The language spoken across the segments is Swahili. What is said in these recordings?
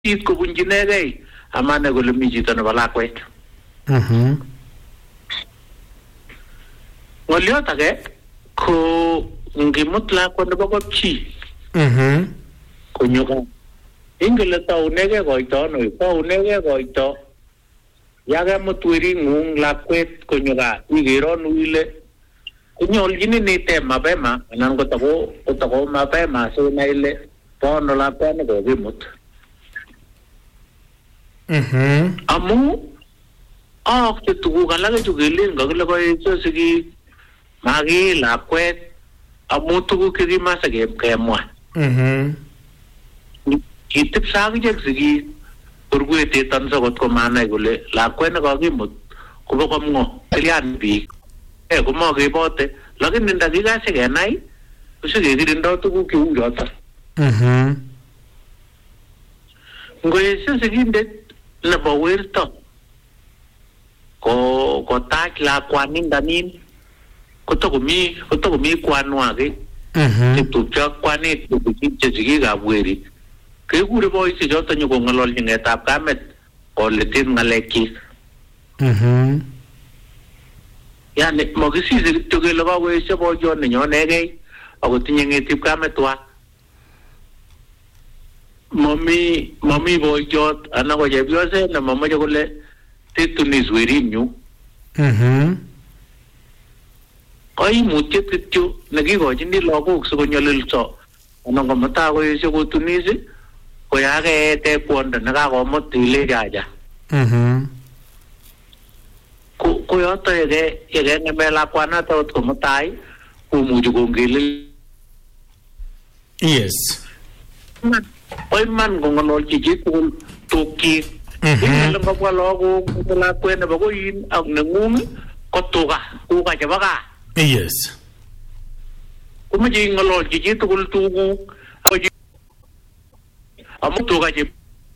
it kubunjinegei amane kole mi chito nebo lakwet. Ngoliot age ko ngimut lakwet nebo kopchi. Konyo ingele taunege koito no taunege koito yaga mutwiri ngung lakwet konyo ga igeron wile kunyoljini nite mapema anan kotako mapema so na ile pono lakwet ko gimut. Amu te tuguk alak chukilin kakile koiso siki magi lakwet amu tuguk chekimase kemwa. Kitip sakichek siki urgwetetan sakot ko manai kole lakwet nekakimut kobo komngo kalian biik komakebote lakini ndakikase kenai kosikekirindo tuguk cheu choto. Ngoyesyo sikindet nebo werto kotach lakwanindanin kotokomi kwanwake chetupcho kwanit che sikikab werit kekure boisiek choto nyokong'ololchi ng'etab kamet koletit ng'alekchik. Yani makisise kityo kele kakoesyo boiyot nenyonekei akotinye ng'etib kametwa. Mami boiyot anan ko chepyoset nemamache kole tetunis werinyu. Kaimutiet kityo nekikochini lagok sikonyolilso anan komutai koesyo kotunis koyake tekwondo nekakomut ile jaja. Ko yoto yeke ngeme lakwanata ot komutai komuchi kongelel. Yes. Oiman kong'ololchi chitugul tukyik. Ingele ngobwa lagok lakwet nebo koin ak neng'ung ko tuga chebo gaa. Yes. Komeche ing'ololchi chitugul tuguk amu tuga che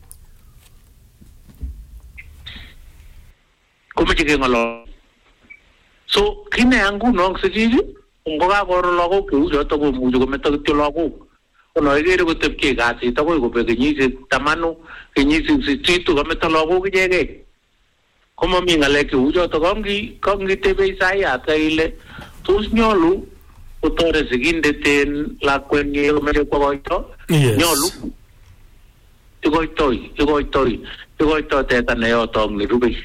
komeche keng'olol. So kine nguno sikik ngokakoro lagok cheu choto komuchi kometo kityo lagok. Kono ikere kotepche kasit akoi kobek kenyisiek 10 kenyisiek 8 kometo lagok ichekei. Komami ng'alek cheu choto kongitebe saiyat ile tos nyolu kotore sikindet en lakwenyi komeche kwo koito. Nyolu ikoitoi teta neyotok nerubei.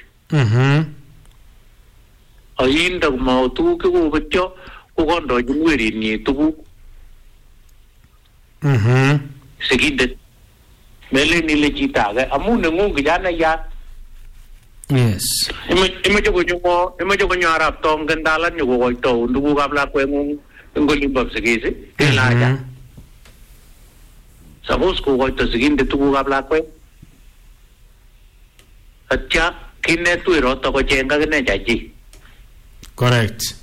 Ainda komao tuguk chekobetyo kokondochin werinyi tuguk. Sikindet melen ile chito age amu neng'ung kijanayat. Yes. Imeche konyo arap tongen dalan nyokokoito tugukab lakweng'ung eng olimbab Sigis kelaja. Suppose kokoito sikindet tugukab lakwet. Atya kinet weroto kocheng akine chachi. Correct.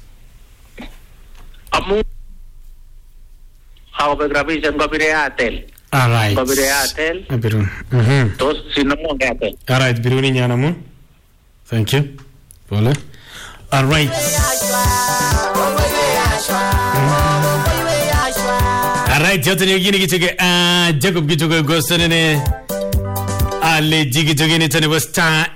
Amu akobek rabisiek ngobire Airtel. Alright. Ngobire Airtel. Birun. Tos sinamon Airtel. Alright, biruni nyanamu. Thank you. Pole. Alright. Alright, yote ni gini kichoke Jacob kichoke gosane Ale jigi joge ni tani was star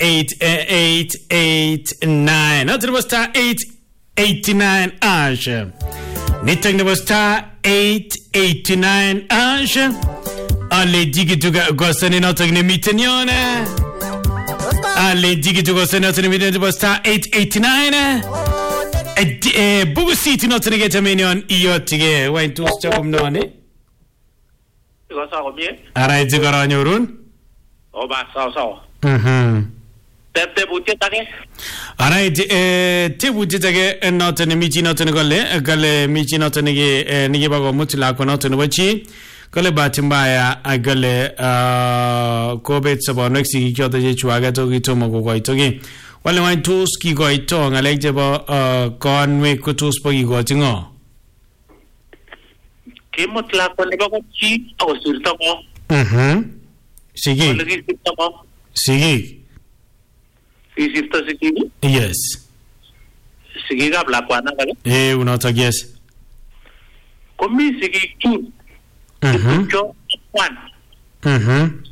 889. Not it was star 889 Asha. Nitang ni was star 889 Asha. Ale jigi joge gosane notang ni mitanyona. Ale jigi joge gosane notang ni mitanyona was star 889. Bugu City notang ni getaminion iyotige. Wain tu stakum noni. Iko sawa mie. Alright, jigara nyorun. Oba sawa. Tebutiet age. Alright, tebutiet age noton michi noton gale michi noton nige bago mutila ko noton wachi gale batimbaya agale kobet sabonok si kyoto je chuaga to gitomo ko koitogi wale wan tos ki koito ngale jebo konwe ko tos po gi gotingo kimutla ko ne bago chi ako sirta ko. Sige. Sige. Isipto sige? Yes. Sige ka blakwana kale? Unota yes. Komi sige tu. Kucho kwan.